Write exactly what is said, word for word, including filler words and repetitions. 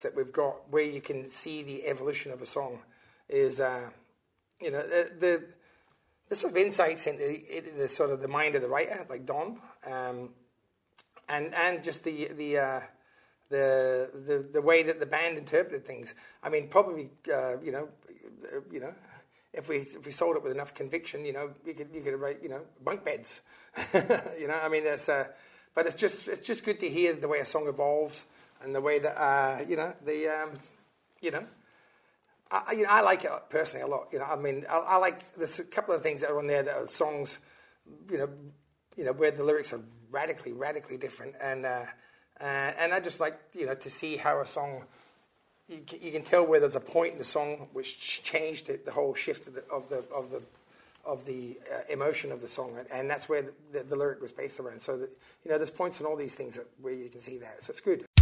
that we've got where you can see the evolution of a song is, uh, you know, the, the the sort of insights into the, the sort of the mind of the writer, like Don, um, and and just the the, uh, the the the way that the band interpreted things. I mean, probably uh, you know, you know, if we if we sold it with enough conviction, you know, you could you could write you know bunk beds, you know. I mean, it's uh, but it's just it's just good to hear the way a song evolves and the way that uh, you know the um, you know. I, you know, I like it personally a lot. You know, I mean, I, I like there's a couple of things that are on there that are songs, you know, you know, where the lyrics are radically, radically different, and uh, uh, and I just like you know to see how a song, you, you can tell where there's a point in the song which changed it, the whole shift of the of the of the of the uh, emotion of the song, and that's where the, the, the lyric was based around. So that you know, there's points in all these things that where you can see that. So it's good.